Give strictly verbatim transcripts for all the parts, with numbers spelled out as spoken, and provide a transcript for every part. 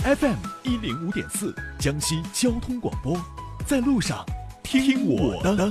F M 一零五点四，江西交通广播，在路上听我的。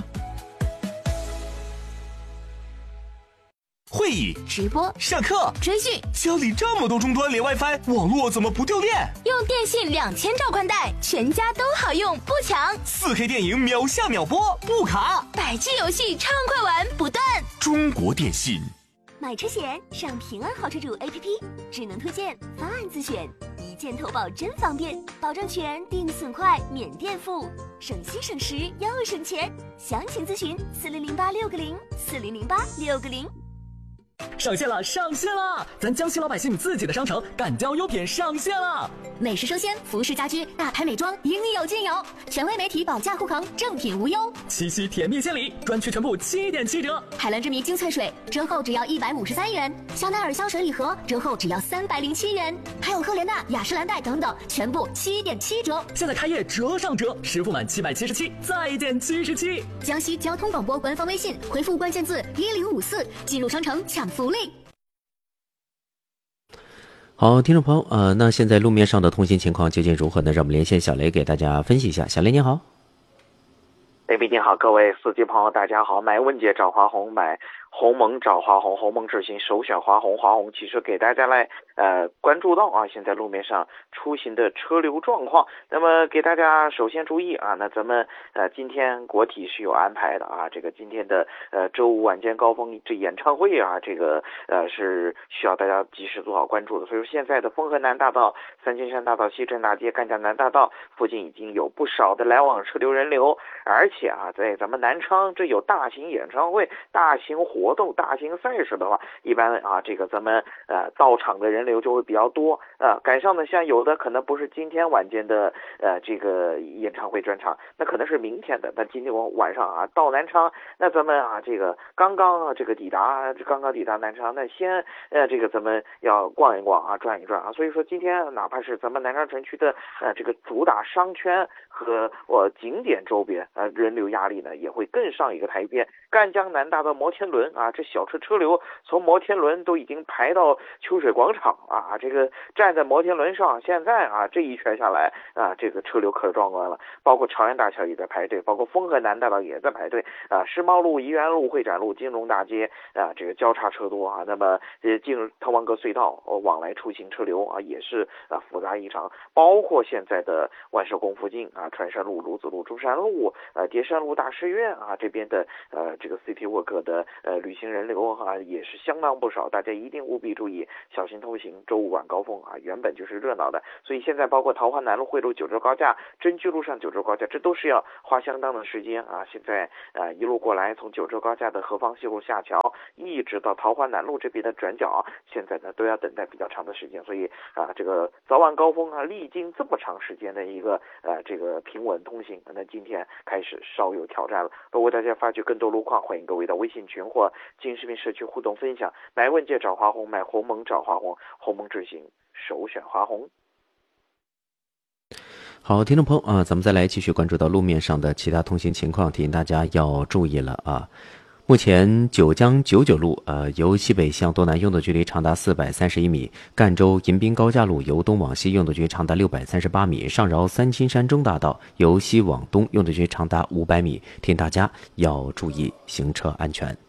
会议、 直播、 上课、 追剧， 家里这么多终端连 WiFi， 网络怎么不掉电？ 用电信两千兆宽带，全家都好用，不抢。 四 K 电影秒下秒播，不卡。 百 G 游戏畅快玩不断。 中国电信。 买车险上平安好车主 A P P， 智能推荐，方案自选，一键投保真方便，保证全，定损快，免垫付，省心省时又省钱。详情咨询四零零八六个零四零零八六个零。 上线了，上线了！咱江西老百姓自己的商城赣江优品上线了。 美食生鲜、服饰家居、大牌美妆，应有尽有。权威媒体保驾护航，正品无忧。 七夕甜蜜献礼，专区全部七点七折。 海蓝之谜精粹水折后只要一百五十三元，香奈儿香水礼盒折后只要三百零七元，还有赫莲娜、雅诗兰黛等等，全部七点七折。 现在开业折上折，实付满七百七十七，再减七十七。 江西交通广播官方微信回复关键字一零五四，进入商城抢福利。 好，听众朋友，呃，那现在路面上的通行情况究竟如何呢？让我们连线小雷给大家分析一下。小雷你好。 雷比你好，各位司机朋友大家好。买问界找华宏，买鸿蒙找华宏，鸿蒙智行首选华宏。华宏其实给大家来呃关注到啊，现在路面上出行的车流状况。那么给大家首先注意啊，那咱们呃今天国体是有安排的啊，这个今天的呃周五晚间高峰这演唱会啊，这个呃是需要大家及时做好关注的。所以说现在的丰河南大道、三清山大道、西镇大街、赣江南大道附近已经有不少的来往车流人流，而且啊，在咱们南昌这有大型演唱会、大型活动、大型赛事的话，一般啊，这个咱们呃到场的人流就会比较多。呃，赶上呢，像有的可能不是今天晚间的呃这个演唱会专场，那可能是明天的。那今天我晚上啊到南昌，那咱们啊这个刚刚啊这个抵达，刚刚抵达南昌，那先呃这个咱们要逛一逛啊，转一转啊。所以说今天哪怕是咱们南昌城区的呃这个主打商圈和我、呃、景点周边呃人流压力呢也会更上一个台阶。赣江南大道摩天轮啊，这小车车流从摩天轮都已经排到秋水广场啊，这个站在摩天轮上，现在啊这一圈下来啊，这个车流可壮观了。包括朝阳大桥也在排队，包括丰河南大道也在排队啊，世贸路、怡园路、会展路、金融大街啊，这个交叉车多啊。那么呃进入滕王阁隧道、哦、往来出行车流啊也是啊复杂异常。包括现在的万寿宫附近啊，川山路、鲁子路、中山路、呃叠山路、大师院啊这边的呃这个 City Walk 的呃旅行人流啊也是相当不少，大家一定务必注意，小心偷行。周五晚高峰啊，原本就是热闹的，所以现在包括桃花南路、汇路、九州高架、真居路上九州高架，这都是要花相当的时间啊。现在呃一路过来，从九州高架的河坊西路下桥，一直到桃花南路这边的转角，现在呢都要等待比较长的时间，所以啊这个早晚高峰啊，历经这么长时间的一个呃这个平稳通行，那今天开始稍有挑战了。如果大家发掘更多路况，欢迎各位到微信群或金视频社区互动分享。买问界找华宏，买鸿蒙找华宏，鸿蒙智行首选华宏。 好，听众朋友啊，咱们再来继续关注到路面上的其他通行情况，提醒大家要注意了啊。目前九江九九路呃由西北向东南用的距离长达四百三十一米，赣州迎宾高架路由东往西用的距离长达六百三十八米，上饶三清山中大道由西往东用的距离长达五百米，提醒大家要注意行车安全。